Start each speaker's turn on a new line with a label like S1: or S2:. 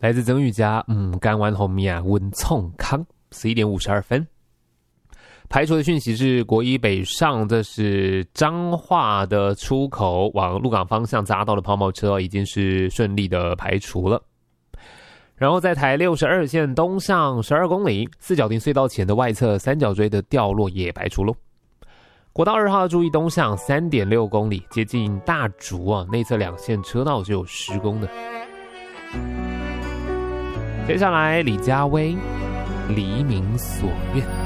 S1: 来自曾玉佳，干完后面啊，温冲康11点52分。排除的讯息是国一北上，这是彰化的出口往鹿港方向匝道的抛锚车已经是顺利的排除了。然后在台62线东向12公里，四角亭隧道前的外侧三角锥的掉落也排除喽。国道2号注意东向 3.6 公里，接近大竹啊，内侧2线车道是有施工的。接下来李佳薇，黎明所愿。